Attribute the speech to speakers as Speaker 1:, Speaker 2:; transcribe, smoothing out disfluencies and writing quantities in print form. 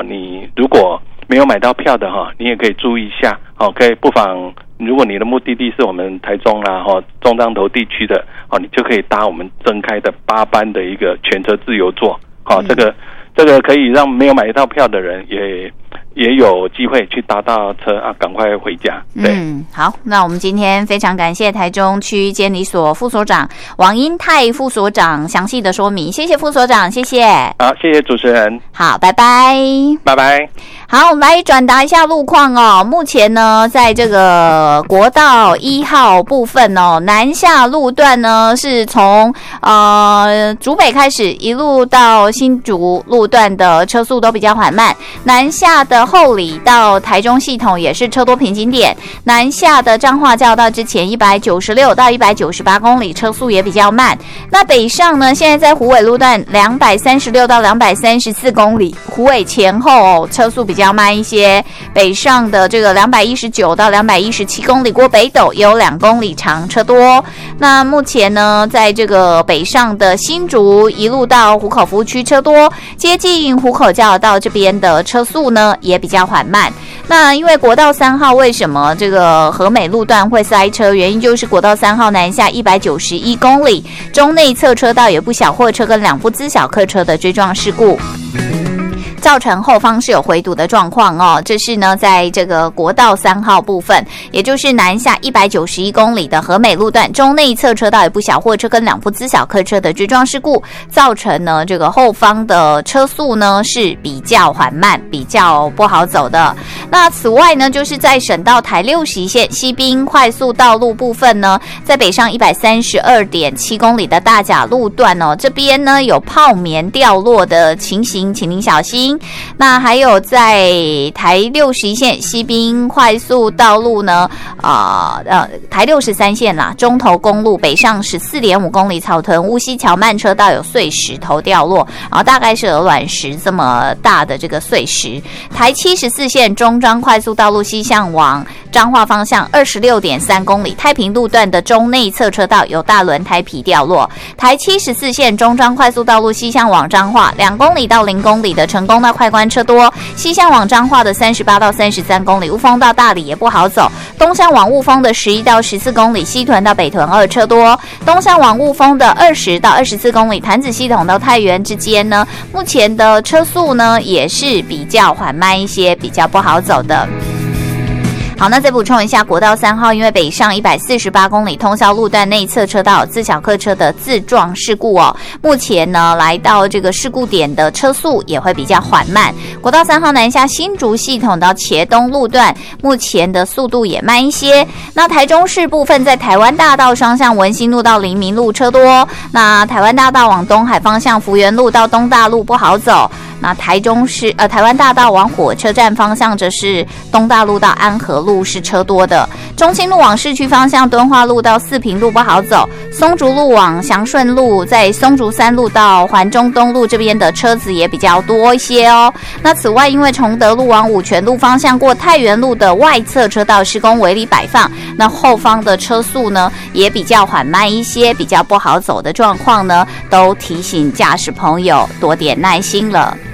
Speaker 1: 你如果没有买到票的哈，你也可以注意一下，可以不妨，如果你的目的地是我们台中啦中彰投地区的，你就可以搭我们增开的8班的一个全车自由座，这个可以让没有买到票的人也有机会去搭到车啊，赶快回家。对，
Speaker 2: 好，那我们今天非常感谢台中区监理所副所长王英泰副所长详细的说明，谢谢副所长，谢谢。
Speaker 1: 好，谢谢主持人。
Speaker 2: 好，拜拜，
Speaker 1: 拜拜。
Speaker 2: 好，来转达一下路况哦。目前呢，在这个国道1号部分哦，南下路段呢是从竹北开始一路到新竹路段的车速都比较缓慢，南下的后里到台中系统也是车多瓶颈点，南下的彰化交道之前196到198公里车速也比较慢。那北上呢，现在在虎尾路段236到234公里，虎尾前后车速比较慢一些。北上的这个219到217公里过北斗也有2公里长，车多。那目前呢，在这个北上的新竹一路到湖口服务区车多，接近湖口交流道这边的车速呢也比较缓慢。那因为国道3号为什么这个和美路段会塞车？原因就是国道3号南下191公里，中内侧车道有不小货车跟2部资小客车的追撞事故，造成后方是有回堵的状况哦。这是呢，在这个国道3号部分，也就是南下191公里的和美路段，中内侧车道有不小货车跟2部资小客车的追撞事故，造成呢这个后方的车速呢是比较缓慢，比较不好走的。那此外呢，就是在省道台60线西滨快速道路部分呢，在北上132.7公里的大甲路段哦，这边呢有泡棉掉落的情形，请您小心。那还有在台61线西滨快速道路呢，台63线啦，中投公路北上14.5公里草屯乌溪桥慢车道有碎石头掉落，大概是鹅卵石这么大的这个碎石。台74线中彰快速道路西向往彰化方向26.3公里，太平路段的中内侧车道有大轮胎皮掉落。台74线中彰快速道路西向往彰化2公里到0公里的成功到快关车多，西向往彰化的38到33公里，雾峰到大里也不好走，东向往雾峰的11到14公里，西屯到北屯2车多，东向往雾峰的20到24公里，潭子系统到太原之间呢，目前的车速呢也是比较缓慢一些，比较不好走的。好，那再补充一下，国道3号因为北上148公里通霄路段内侧车道有自小客车的自撞事故哦，目前呢来到这个事故点的车速也会比较缓慢。国道3号南下新竹系统到茄东路段，目前的速度也慢一些。那台中市部分在台湾大道双向文心路到黎明路车多，那台湾大道往东海方向福元路到东大路不好走。那台湾大道往火车站方向则是东大路到安和路是车多的，中清路往市区方向敦化路到四平路不好走，松竹路往祥顺路在松竹3路到环中东路这边的车子也比较多一些哦。那此外因为崇德路往五权路方向过太原路的外侧车道施工围里摆放，那后方的车速呢也比较缓慢一些，比较不好走的状况呢，都提醒驾驶朋友多点耐心了。